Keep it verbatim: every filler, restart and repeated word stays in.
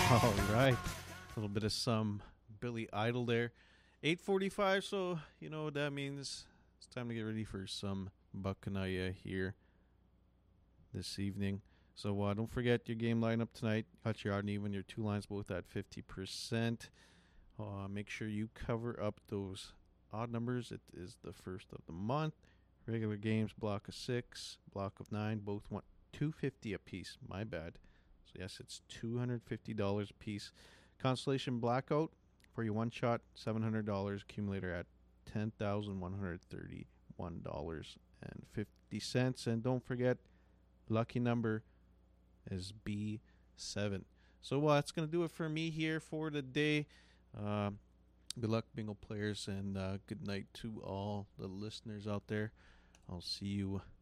All right. A little bit of some Billy Idol there. eight forty-five, so you know what that means. It's time to get ready for some Bacanaya here this evening. So uh, don't forget your game lineup tonight. Got your odd and even, your two lines both at fifty percent. Uh, make sure you cover up those odd numbers. It is the first of the month. Regular games, block of six, block of nine, both want two hundred fifty dollars a piece. My bad. So yes, it's two hundred fifty dollars a piece. Constellation Blackout for your one shot, seven hundred dollars. Accumulator at ten thousand one hundred thirty-one dollars and fifty cents. And don't forget, lucky number is B seven. So uh, that's going to do it for me here for the day. Uh, good luck, bingo players, and uh, good night to all the listeners out there. I'll see you